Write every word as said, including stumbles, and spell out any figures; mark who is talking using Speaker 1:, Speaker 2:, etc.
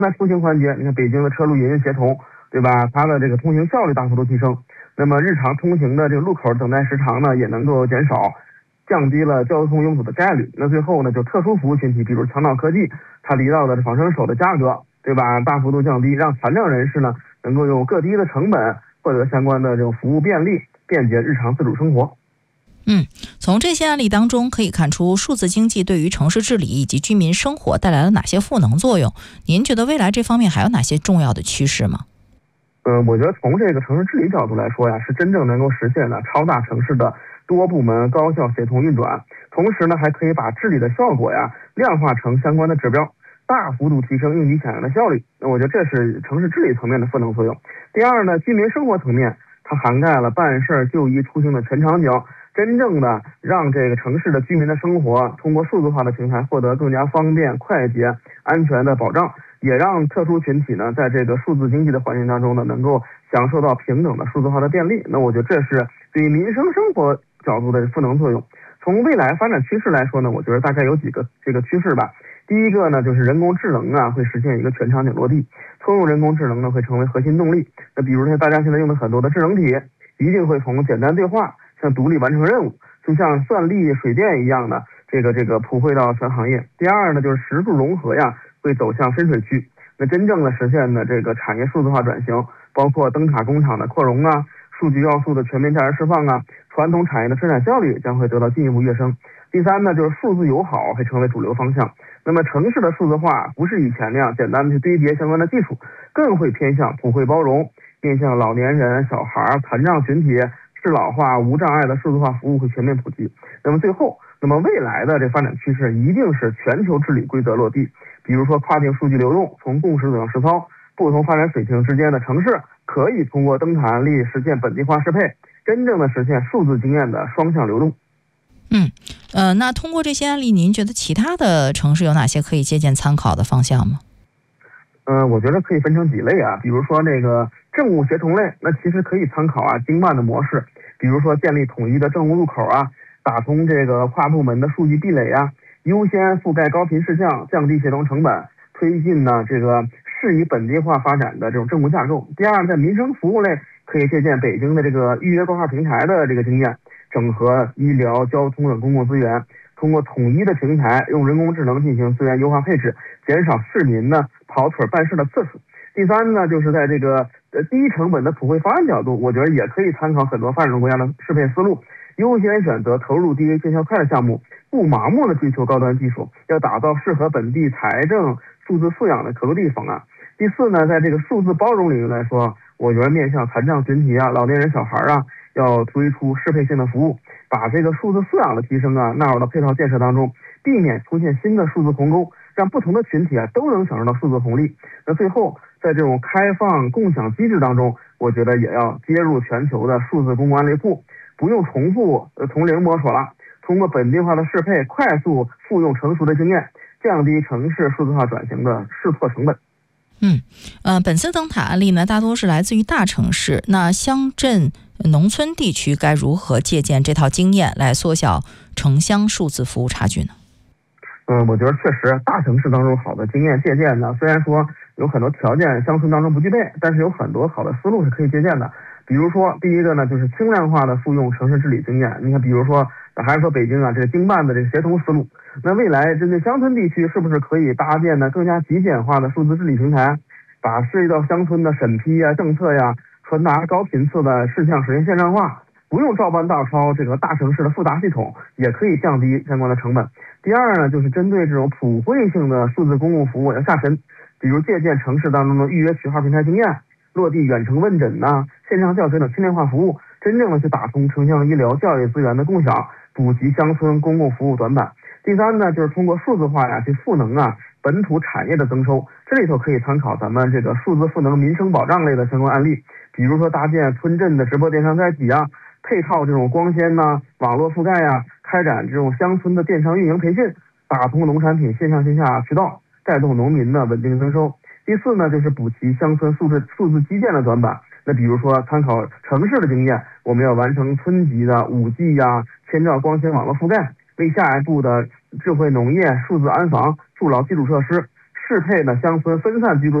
Speaker 1: 那出行环节，你看北京的车路营运协同，对吧？它的这个通行效率大幅度提升，那么日常通行的这个路口等待时长呢也能够减少，降低了交通拥堵的概率。那最后呢，就特殊服务群体，比如强岛科技，它离岛的仿生手的价格，对吧？大幅度降低，让残障人士呢能够用更低的成本获得相关的这种服务便利，便捷日常自主生活。
Speaker 2: 嗯，从这些案例当中可以看出，数字经济对于城市治理以及居民生活带来了哪些赋能作用？您觉得未来这方面还有哪些重要的趋势吗？
Speaker 1: 呃，我觉得从这个城市治理角度来说呀，是真正能够实现了超大城市的多部门高效协同运转，同时呢，还可以把治理的效果呀量化成相关的指标，大幅度提升应急响应的效率。那我觉得这是城市治理层面的赋能作用。第二呢，居民生活层面，它涵盖了办事、就医、出行的全场景，真正的让这个城市的居民的生活通过数字化的平台获得更加方便、快捷、安全的保障，也让特殊群体呢在这个数字经济的环境当中呢能够享受到平等的数字化的便利。那我觉得这是对于民生生活角度的赋能作用。从未来发展趋势来说呢，我觉得大概有几个这个趋势吧。第一个呢，就是人工智能啊会实现一个全场景落地，通用人工智能呢会成为核心动力。那比如说大家现在用的很多的智能体，一定会从简单对话向独立完成任务，就像算力、水电一样的这个这个普惠到全行业。第二呢，就是实数融合呀会走向深水区，那真正的实现的这个产业数字化转型，包括灯塔工厂的扩容啊，数据要素的全面价值释放啊，传统产业的生产效率将会得到进一步跃升。第三呢，就是数字友好会成为主流方向。那么城市的数字化不是以前那样简单的去堆叠相关的技术，更会偏向普惠包容，面向老年人、小孩、残障群体，适老化、无障碍的数字化服务会全面普及。那么最后，那么未来的这发展趋势一定是全球治理规则落地，比如说跨境数据流动，从共识走向实操，不同发展水平之间的城市可以通过灯塔案例实现本地化适配，真正的实现数字经验的双向流动。
Speaker 2: 嗯，呃，那通过这些案例，您觉得其他的城市有哪些可以借鉴参考的方向吗？
Speaker 1: 呃，我觉得可以分成几类啊，比如说这个政务协同类，那其实可以参考啊经办的模式，比如说建立统一的政务入口啊，打通这个跨部门的数据壁垒啊，优先覆盖高频事项，降低协同成本，推进呢这个适宜本地化发展的这种政务架构。第二，在民生服务类，可以借鉴北京的这个预约挂号平台的这个经验，整合医疗、交通等公共资源，通过统一的平台，用人工智能进行资源优化配置，减少市民呢跑腿办事的次数。第三呢，就是在这个呃低成本的普惠方案角度，我觉得也可以参考很多发展中国家的适配思路，优先选择投入低、见效快的项目，不盲目的追求高端技术，要打造适合本地财政、数字素养的可落地方案。第四呢，在这个数字包容领域来说，我觉得面向残障群体啊、老年人、小孩啊，要推出适配性的服务，把这个数字素养的提升啊纳入到配套建设当中，避免出现新的数字鸿沟，让不同的群体啊都能享受到数字红利。那最后，在这种开放共享机制当中，我觉得也要接入全球的数字公共案例库，不用重复呃从零摸索了，通过本地化的适配，快速复用成熟的经验，降低城市数字化转型的试错成本。
Speaker 2: 嗯，呃，本次灯塔案例呢，大多是来自于大城市。那乡镇、农村地区该如何借鉴这套经验，来缩小城乡数字服务差距呢？
Speaker 1: 嗯，我觉得确实大城市当中好的经验借鉴呢，虽然说有很多条件乡村当中不具备，但是有很多好的思路是可以借鉴的。比如说，第一个呢，就是轻量化的复用城市治理经验。你看，比如说，还是说北京啊，这个经办的这个协同思路。那未来针对乡村地区，是不是可以搭建呢更加极简化的数字治理平台，把涉及到乡村的审批啊、政策呀、传达高频次的事项实现线上化，不用照搬照抄这个大城市的复杂系统，也可以降低相关的成本。第二呢，就是针对这种普惠性的数字公共服务要下沉，比如借鉴城市当中的预约取号平台经验，落地远程问诊呐、啊、线上教学等轻量化服务，真正的去打通城乡医疗教育资源的共享，补齐乡村公共服务短板。第三呢，就是通过数字化呀去赋能啊本土产业的增收，这里头可以参考咱们这个数字赋能民生保障类的相关案例，比如说搭建村镇的直播电商载体啊，配套这种光纤呐、啊、网络覆盖呀，开展这种乡村的电商运营培训，打通农产品线上线下渠道，带动农民的稳定增收。第四呢，就是补齐乡村数字数字基建的短板。那比如说参考城市的经验，我们要完成村级的 五 G 呀、千兆光纤网络覆盖，为下一步的智慧农业、数字安防筑牢基础设施， 适配呢乡村分散居住